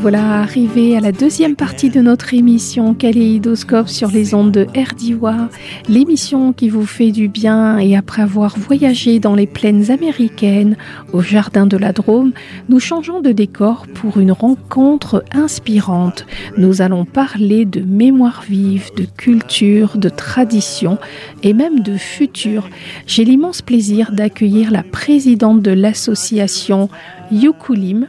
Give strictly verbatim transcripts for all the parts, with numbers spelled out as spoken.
Voilà arrivé à la deuxième partie de notre émission Kaléidoscope sur les ondes de R D W A, l'émission qui vous fait du bien. Et après avoir voyagé dans les plaines américaines, au jardin de la Drôme, nous changeons de décor pour une rencontre inspirante. Nous allons parler de mémoire vive, de culture, de tradition et même de futur. J'ai l'immense plaisir d'accueillir la présidente de l'association Yukulim,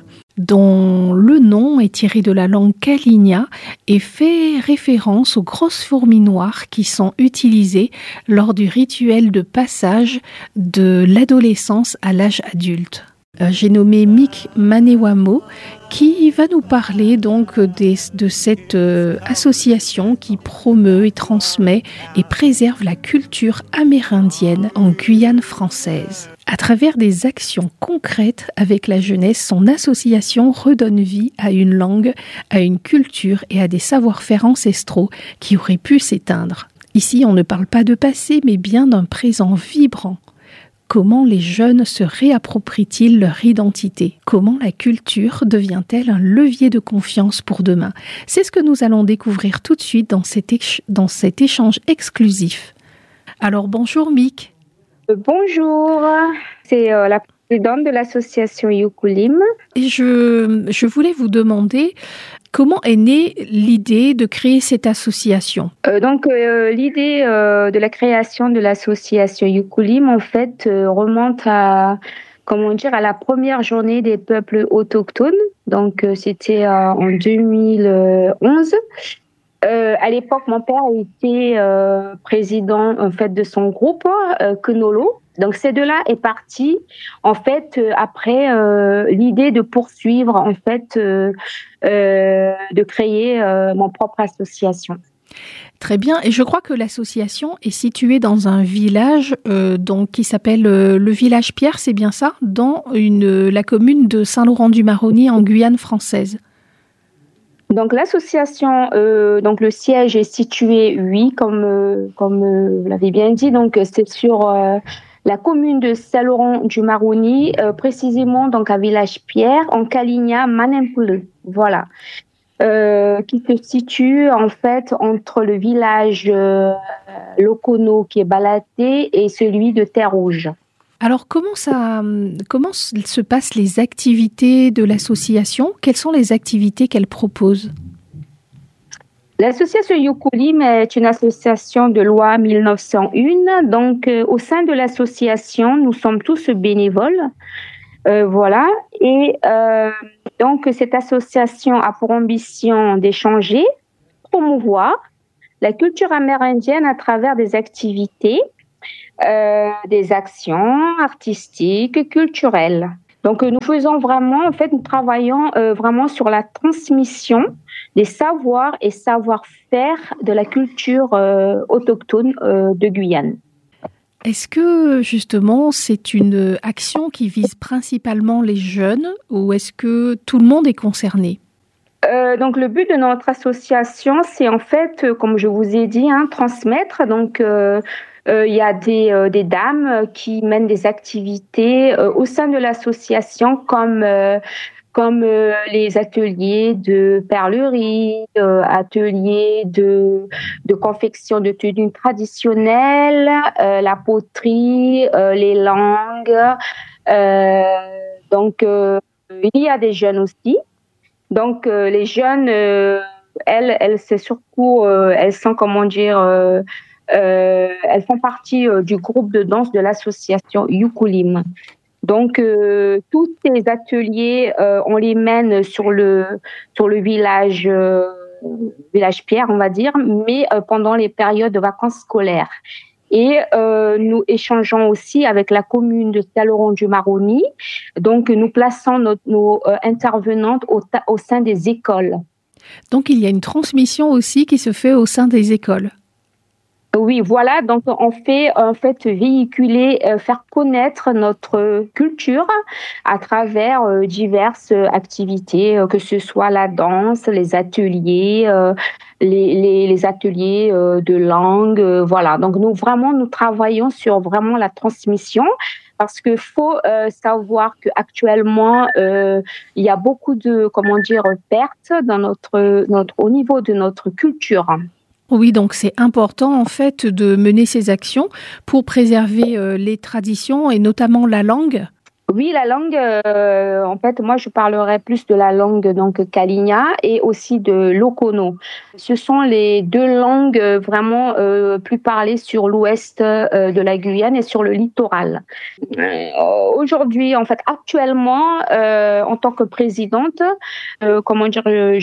dont le nom est tiré de la langue kalinia et fait référence aux grosses fourmis noires qui sont utilisées lors du rituel de passage de l'adolescence à l'âge adulte. J'ai nommé Mick Manewamo qui va nous parler donc des, de cette euh, association qui promeut et transmet et préserve la culture amérindienne en Guyane française. À travers des actions concrètes avec la jeunesse, son association redonne vie à une langue, à une culture et à des savoir-faire ancestraux qui auraient pu s'éteindre. Ici, on ne parle pas de passé, mais bien d'un présent vibrant. Comment les jeunes se réapproprient-ils leur identité ? Comment la culture devient-elle un levier de confiance pour demain ? C'est ce que nous allons découvrir tout de suite dans cet, éch- dans cet échange exclusif. Alors bonjour Mick. Bonjour, c'est euh, la présidente de l'association Yukulim. Et je, je voulais vous demander comment est née l'idée de créer cette association ? euh, Donc euh, l'idée euh, de la création de l'association Yukulim en fait euh, remonte à comment dire à la première journée des peuples autochtones. Donc euh, c'était euh, en deux mille onze. Euh, à l'époque, mon père était euh, président en fait de son groupe euh, Kenolo. Donc ces deux-là est parti en fait euh, après euh, l'idée de poursuivre en fait euh, euh, de créer euh, mon propre association. Très bien, et je crois que l'association est située dans un village euh, donc qui s'appelle euh, le village Pierre, c'est bien ça, dans une la commune de Saint-Laurent-du-Maroni en Guyane française. Donc l'association, euh, donc le siège est situé, oui, comme euh, comme euh, vous l'avez bien dit, donc c'est sur euh, la commune de Saint-Laurent-du-Maroni, euh, précisément donc à Village Pierre, en Kalinia Manempule, voilà, euh, qui se situe en fait entre le village euh, Lokono qui est Balaté et celui de Terre Rouge. Alors, comment ça, comment se passent les activités de l'association ? Quelles sont les activités qu'elle propose ? L'association Yukulim est une association de loi mille neuf cent un. Donc, euh, au sein de l'association, nous sommes tous bénévoles. Euh, voilà. Et euh, donc, cette association a pour ambition d'échanger, promouvoir la culture amérindienne à travers des activités, Euh, des actions artistiques, culturelles. Donc, euh, nous faisons vraiment, en fait, nous travaillons euh, vraiment sur la transmission des savoirs et savoir-faire de la culture euh, autochtone euh, de Guyane. Est-ce que, justement, c'est une action qui vise principalement les jeunes ou est-ce que tout le monde est concerné ? Euh, donc, le but de notre association, c'est en fait, euh, comme je vous ai dit, hein, transmettre. Donc, euh, euh, il y a des, euh, des dames qui mènent des activités euh, au sein de l'association, comme euh, comme euh, les ateliers de perlerie, euh, ateliers de de confection de tenues traditionnelles, euh, la poterie, euh, les langues. Euh, donc, euh, il y a des jeunes aussi. Donc, euh, les jeunes, euh, elles, elles, c'est surtout, euh, elles sont, comment dire, euh, euh, elles font partie euh, du groupe de danse de l'association Yukulim. Donc, euh, tous ces ateliers, euh, on les mène sur le, sur le village, euh, village Pierre, on va dire, mais euh, pendant les périodes de vacances scolaires. Et euh, nous échangeons aussi avec la commune de Saint-Laurent-du-Maroni. Donc, nous plaçons nos, nos euh, intervenantes au, ta- au sein des écoles. Donc, il y a une transmission aussi qui se fait au sein des écoles. Oui, voilà, donc on fait en fait véhiculer, heu, faire connaître notre culture à travers, heu, diverses activités, heu, que ce soit la danse, les ateliers, heu, les les les ateliers, heu, de langue, heu, voilà. Donc nous vraiment, nous travaillons sur vraiment la transmission parce que faut, heu, savoir qu'actuellement, heu, il y a beaucoup de, comment dire, pertes dans notre notre au niveau de notre culture. Oui, donc c'est important en fait de mener ces actions pour préserver, heu, les traditions et notamment la langue? Oui, la langue, heu, en fait, moi, je parlerai plus de la langue donc Kalinya et aussi de l'Okono. Ce sont les deux langues, heu, vraiment, heu, plus parlées sur l'ouest, heu, de la Guyane et sur le littoral. Heu, aujourd'hui, en fait, actuellement, heu, en tant que présidente, heu, comment dire? Heu,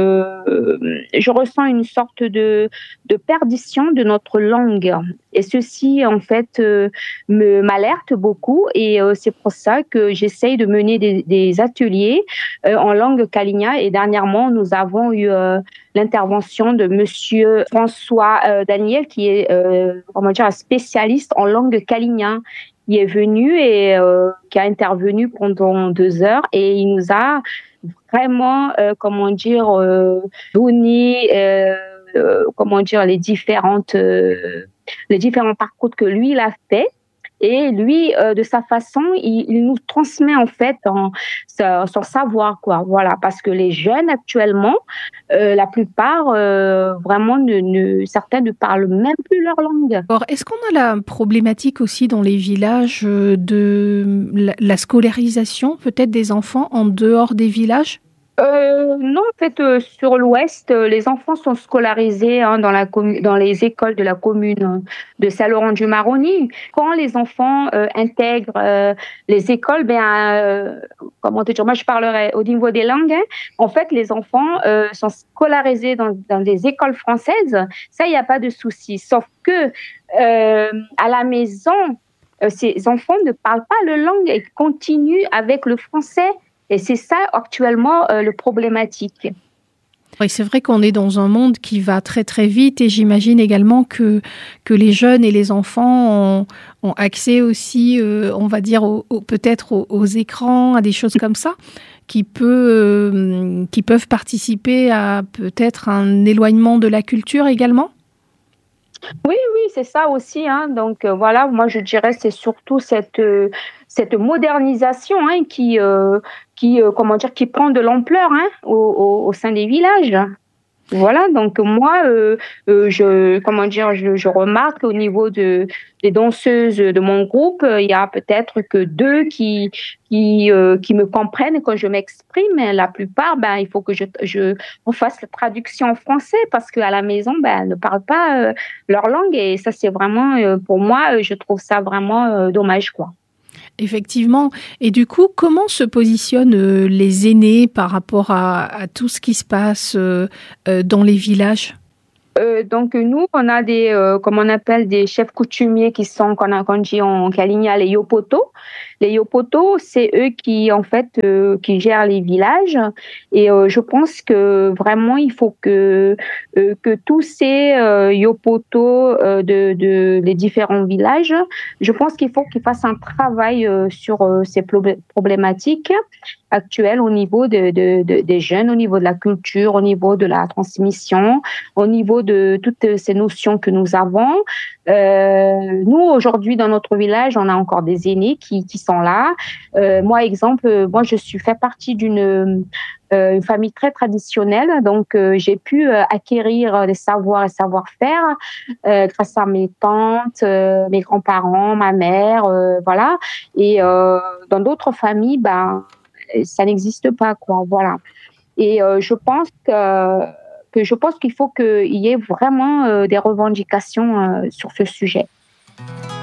je, je ressens une sorte de de perdition de notre langue et ceci, en fait, heu, me m'alerte beaucoup et heu, c'est pour ça que j'essaye de mener des des ateliers, heu, en langue Kalinya et dernièrement, nous avons eu, heu, l'intervention de monsieur François, heu, Daniel qui est, heu, comment dire? Un spécialiste en langue Kalinya. Il est venu et heu, qui a intervenu pendant deux heures et il nous a vraiment, heu, comment dire? Heu, donné, heu, comment dire? Les différentes, heu, les différents parcours que lui, il a fait et lui, heu, de sa façon, il il nous transmet en fait en sa son savoir quoi, voilà. Parce que les jeunes actuellement, heu, la plupart, heu, vraiment ne ne certains ne parlent même plus leur langue. Or, est-ce qu'on a la problématique aussi dans les villages, heu, de la la scolarisation peut-être des enfants en dehors des villages? Heu, non, en fait, heu, sur l'ouest, heu, les enfants sont scolarisés, hein, dans la commu dans les écoles de la commune de Saint-Laurent-du-Maroni. Quand les enfants, heu, intègrent, heu, les écoles, ben, heu, comment te dire? Moi, je parlerai au niveau des langues, hein. En fait, les enfants, heu, sont scolarisés dans dans des écoles françaises. Ça, il y a pas de souci. Sauf que, hem, à la maison, heu, ces enfants ne parlent pas le langue et continuent avec le français. Et c'est ça actuellement, heu, le problématique. Oui, c'est vrai qu'on est dans un monde qui va très, très vite et j'imagine également que que les jeunes et les enfants ont ont accès aussi, heu, on va dire aux aux peut-être aux aux écrans, à des choses comme ça, qui peut, hem, qui peuvent participer à peut-être un éloignement de la culture également? Oui, oui, c'est ça aussi, hein, donc heu, voilà, moi je dirais c'est surtout cette, heu, cette modernisation, hein, qui, heu, qui, heu, comment dire? Qui prend de l'ampleur, hein, au au au sein des villages. Voilà, donc moi, heu heu, je comment dire? Je je remarque au niveau de des danseuses de mon groupe, heu, il y a peut-être que deux qui qui, heu, qui me comprennent quand je m'exprime, mais la plupart, ben, il faut que je je refasse la traduction en français parce qu'à la maison, ben, elles ne parlent pas, heu, leur langue et ça, c'est vraiment, heu, pour moi, heu, je trouve ça vraiment, heu, dommage, quoi. Effectivement. Et du coup, comment se positionnent, heu, les aînés par rapport à à tout ce qui se passe, heu heu, dans les villages? Heu, donc nous, on a des, heu, comme on appelle des chefs coutumiers qui sont qu'on a qu'on dit en Kalinya les yopoto. Les yopoto, c'est eux qui en fait, heu, qui gèrent les villages et heu, je pense que vraiment il faut que, heu, que tous ces, heu, yopoto, heu, de de des différents villages, je pense qu'il faut qu'ils fassent un travail, heu, sur, heu, ces plobé problématiques actuelles au niveau de de de des jeunes, au niveau de la culture, au niveau de la transmission, au niveau de toutes ces notions que nous avons. Euh, nous, aujourd'hui, dans notre village, on a encore des aînés qui, qui sont là. Euh, moi, exemple, moi, je suis fait partie d'une euh, une famille très traditionnelle, donc euh, j'ai pu euh, acquérir des savoirs et savoir-faire euh, grâce à mes tantes, euh, mes grands-parents, ma mère, euh, voilà. Et euh, dans d'autres familles, ben, ça n'existe pas, quoi. Voilà. Et euh, je pense que, que je pense qu'il faut qu'il y ait vraiment euh, des revendications euh, sur ce sujet.